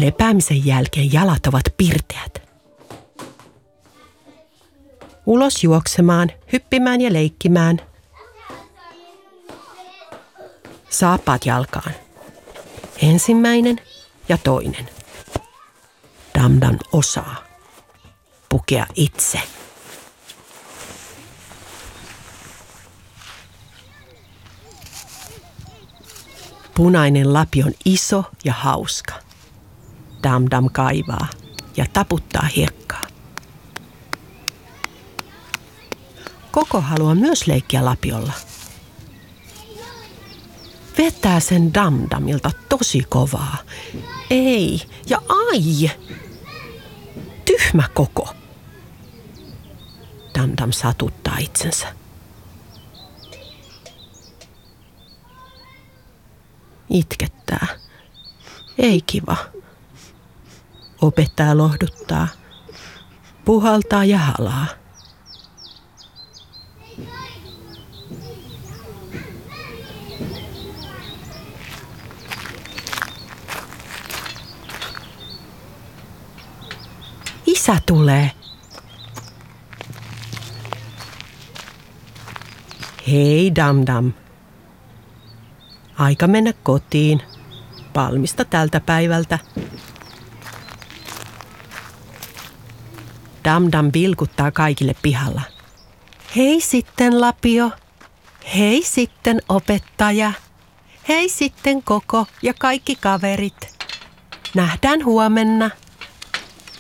Lepäämisen jälkeen jalat ovat pirteät. Ulos juoksemaan, hyppimään ja leikkimään. Saappaat jalkaan. Ensimmäinen ja toinen. Dam-Dam osaa pukea itse. Punainen lapi on iso ja hauska. Dam-Dam kaivaa ja taputtaa hiekkaa. Koko haluaa myös leikkiä lapiolla. Vetää sen Dam-Damilta tosi kovaa. Ei ja ai! Tyhmä Koko. Dam-Dam satuttaa itsensä. Itkettää. Ei kiva. Opettaja lohduttaa. Puhaltaa ja halaa. Isä tulee. Hei Dam-Dam. Aika mennä kotiin. Valmista tältä päivältä. Dam-Dam vilkuttaa kaikille pihalla. Hei sitten Lapio. Hei sitten opettaja. Hei sitten Koko ja kaikki kaverit. Nähdään huomenna.